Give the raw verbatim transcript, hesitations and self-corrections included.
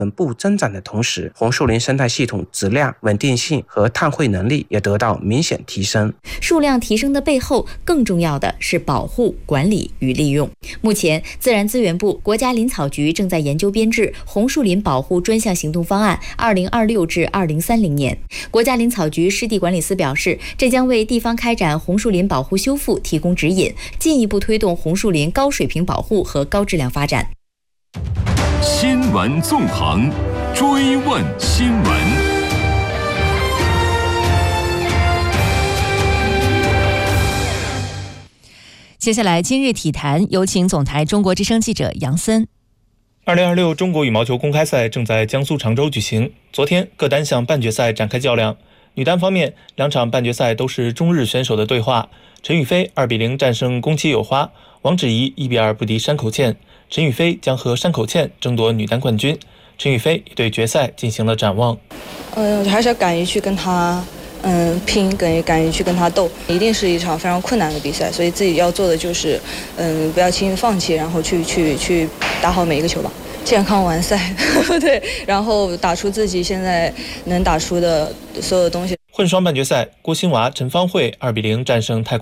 稳步增长的同时，红树林生态系统质量、稳定性和碳汇能力也得到明显提升。 数量提升的背后，更重要的是保护、管理与利用。目前，自然资源部、国家林草局正在研究编制红树林保护专项行动方案二零二六至二零三零年。国家林草局湿地管理司表示，这将为地方开展红树林保护修复提供指引，进一步推动红树林高水平保护和高质量发展。 新闻纵横，追问新闻。 接下来，今日体坛有请总台中国之声记者杨森。 二零二六中国羽毛球公开赛正在江苏常州举行。昨天，各单项半决赛展开较量。女单方面，两场半决赛都是中日选手的对话。陈雨菲二比零战胜宫崎友花，王芷怡一比二不敌山口茜。陈雨菲将和山口茜争夺女单冠军。陈雨菲也对决赛进行了展望。 嗯，还是要敢于去跟她嗯拼，敢敢于去跟她斗，一定是一场非常困难的比赛，所以自己要做的就是嗯不要轻易放弃，然后去去去打好每一个球吧。健康完赛，对，然后打出自己现在能打出的所有的东西。 混双半决赛，郭欣娃、陈芳慧二比零战胜泰国。